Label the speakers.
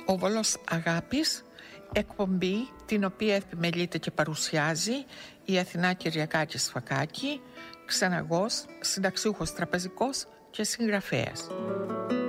Speaker 1: Ο Βόλος Αγάπης, εκπομπή την οποία επιμελείται και παρουσιάζει η Αθηνά Κυριακάκη Σφακάκη, ξεναγός, συνταξιούχος τραπεζικός και συγγραφέας.